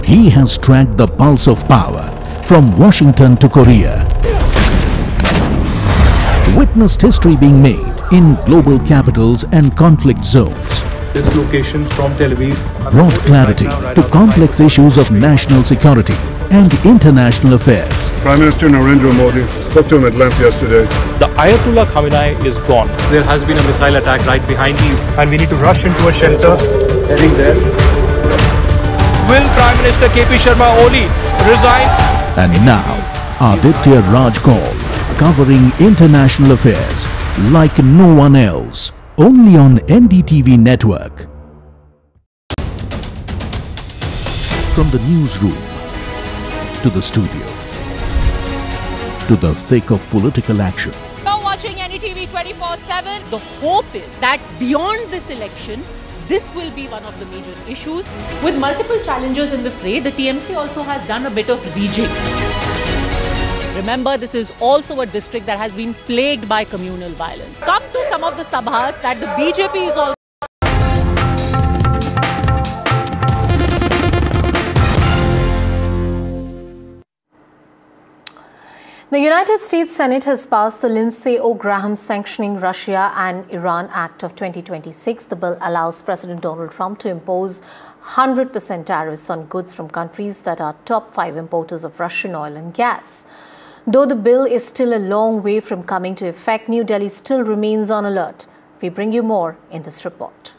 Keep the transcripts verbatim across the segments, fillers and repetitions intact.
He has tracked the pulse of power from Washington to Korea. Witnessed history being made in global capitals and conflict zones. This location from Tel Aviv Brought clarity to complex issues of national security and international affairs. Prime Minister Narendra Modi spoke to him at length yesterday. The Ayatollah Khamenei is gone. There has been a missile attack right behind me and we need to rush into a shelter. Heading there. Will Prime Minister K P Sharma Oli resign? And now, Aditya Raj Kaul, covering international affairs like no one else, only on N D T V network. From the newsroom to the studio to the thick of political action. You're watching N D T V twenty-four seven. The hope is that beyond this election, this will be one of the major issues. With multiple challengers in the fray, the T M C also has done a bit of rejigging. Remember, this is also a district that has been plagued by communal violence. Come to some of the sabhas that the B J P is also. The United States Senate has passed the Lindsey O. Graham Sanctioning Russia and Iran Act of twenty twenty-six. The bill allows President Donald Trump to impose one hundred percent tariffs on goods from countries that are top five importers of Russian oil and gas. Though the bill is still a long way from coming to effect, New Delhi still remains on alert. We bring you more in this report.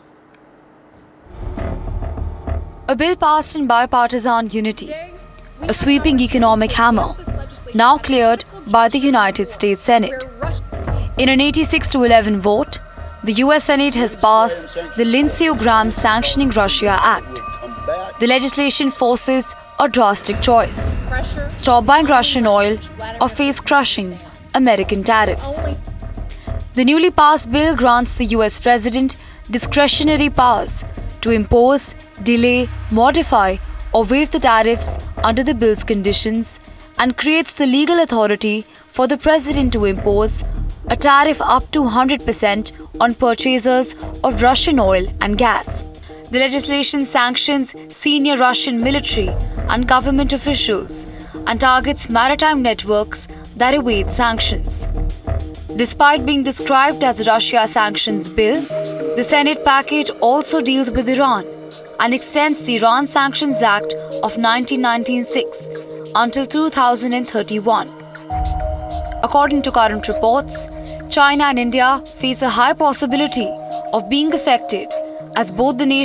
A bill passed in bipartisan unity, a sweeping economic hammer, now cleared by the United States Senate. In an eighty-six to eleven vote, the U S Senate has passed the Lindsey O. Graham Sanctioning Russia Act. The legislation forces a drastic choice: stop buying Russian oil or face crushing American tariffs. The newly passed bill grants the U S President discretionary powers to impose, delay, modify or waive the tariffs under the bill's conditions, and creates the legal authority for the President to impose a tariff up to one hundred percent on purchasers of Russian oil and gas. The legislation sanctions senior Russian military and government officials and targets maritime networks that evade sanctions. Despite being described as a Russia sanctions bill, the Senate package also deals with Iran and extends the Iran Sanctions Act of nineteen ninety-six until two thousand thirty-one. According to current reports, China and India face a high possibility of being affected, as both the nations